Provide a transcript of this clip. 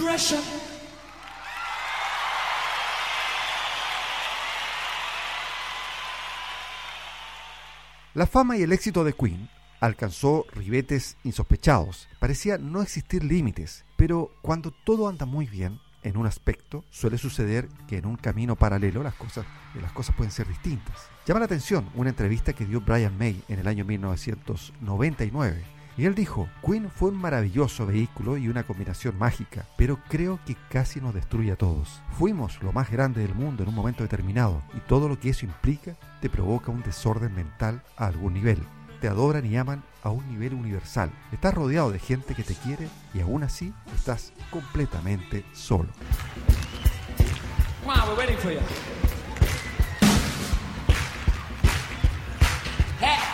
pressure. La fama y el éxito de Queen alcanzó ribetes insospechados. Parecía no existir límites, pero cuando todo anda muy bien en un aspecto, suele suceder que en un camino paralelo las cosas pueden ser distintas. Llama la atención una entrevista que dio Brian May en el año 1999. Y él dijo: Queen fue un maravilloso vehículo y una combinación mágica, pero creo que casi nos destruye a todos. Fuimos lo más grande del mundo en un momento determinado, y todo lo que eso implica te provoca un desorden mental a algún nivel. Te adoran y aman a un nivel universal. Estás rodeado de gente que te quiere y aún así estás completamente solo. Come on, we're waiting for you. Hey.